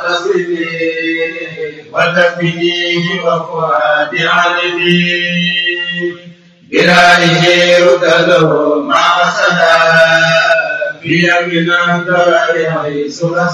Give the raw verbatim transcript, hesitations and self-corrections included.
تصرفي وتكفنيه وفؤاد عالمي برائه رتله مع سلام في من الدار حيث